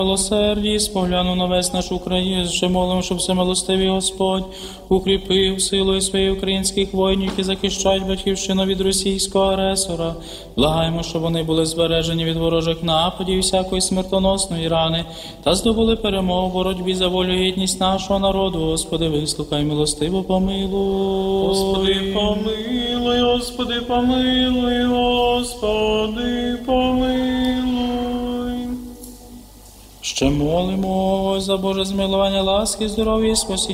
Милосердії, споглянув на весь наш Україну, ще молимо, щоб всемилостивий Господь укріпив силою своїх українських воїнів, які захищають батьківщину від російського агресора. Благаємо, щоб вони були збережені від ворожих нападів і всякої смертоносної рани, та здобули перемогу в боротьбі за волю і гідність нашого народу. Господи, вислухай, милостиво помилуй. Господи, помилуй, Господи, помилуй, Господи, помилуй. Ще молимо за Боже змилування, ласки, здоров'я і спасіння